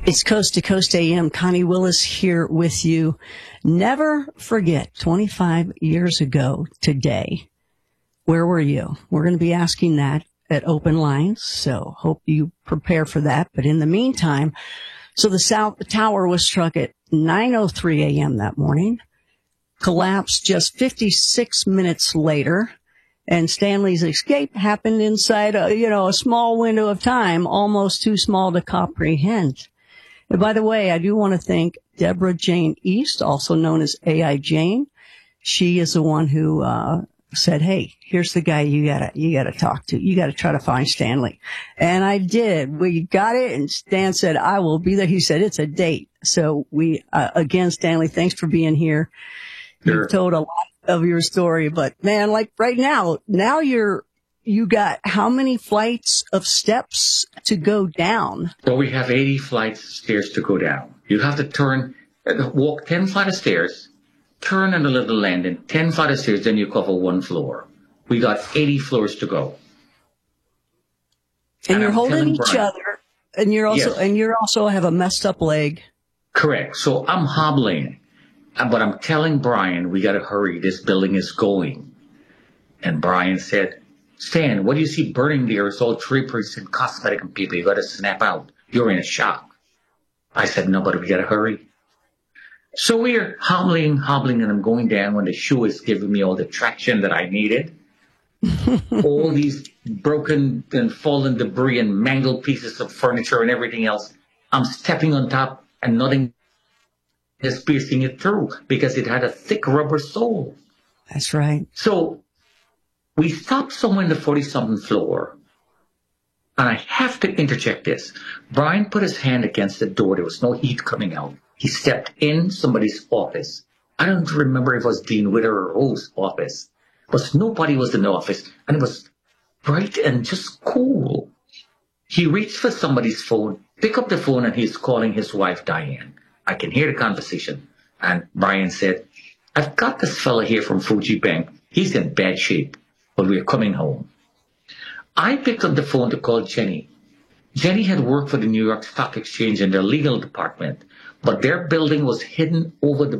It's Coast to Coast AM. Connie Willis here with you. Never forget 25 years ago today. Where were you? We're going to be asking that at Open Lines, so hope you prepare for that. But in the meantime, so the South Tower was struck at 9:03 a.m. that morning, collapsed just 56 minutes later, and Stanley's escape happened inside a small window of time, almost too small to comprehend. And by the way, I do want to thank Deborah Jane East, also known as AI Jane. She is the one who said, "Hey, here's the guy you gotta talk to. You gotta try to find Stanley." And I did. We got it, and Stan said, "I will be there." He said, "It's a date." So we again, Stanley, thanks for being here. Sure. You've told a lot of your story, but man, like right now you got how many flights of steps to go down? So we have 80 flights of stairs to go down. You have to walk 10 flights of stairs, turn on a little landing, 10 flights of stairs, then you cover one floor. We got 80 floors to go. And you're holding each other, and you're also have a messed up leg. Correct. So I'm hobbling, but I'm telling Brian, we got to hurry. This building is going. And Brian said, "Stan, what do you see burning there? It's all draperies and cosmetic and people. You got to snap out. You're in a shock." I said, "No, but we got to hurry." So we're hobbling, and I'm going down when the shoe is giving me all the traction that I needed. All these broken and fallen debris and mangled pieces of furniture and everything else. I'm stepping on top and nothing is piercing it through because it had a thick rubber sole. That's right. So we stopped somewhere in the 40-something floor, and I have to interject this. Brian put his hand against the door. There was no heat coming out. He stepped in somebody's office. I don't remember if it was Dean Witter or whose office, but nobody was in the office, and it was bright and just cool. He reached for somebody's phone, picked up the phone, and he's calling his wife, Diane. I can hear the conversation. And Brian said, "I've got this fella here from Fuji Bank. He's in bad shape, but we're coming home." I picked up the phone to call Jenny. Jenny had worked for the New York Stock Exchange in their legal department, but their building was hidden over the